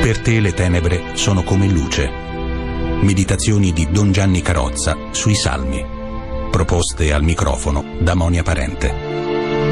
Per te le tenebre sono come luce. Meditazioni di Don Gianni Carozza sui Salmi. Proposte al microfono da Monia Parente.